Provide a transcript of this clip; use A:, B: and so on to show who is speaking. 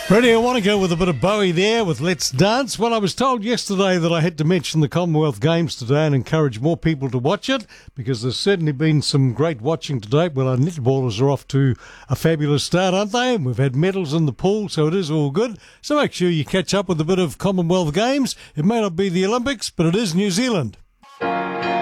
A: Ready, I want to go with a bit of Bowie there with Let's Dance. Well, I was told yesterday that I had to mention the Commonwealth Games today and encourage more people to watch it, because there's certainly been some great watching today. Well, our netballers are off to a fabulous start, aren't they? And we've had medals in the pool, so it is all good. So make sure you catch up with a bit of Commonwealth Games. It may not be the Olympics, but it is New Zealand.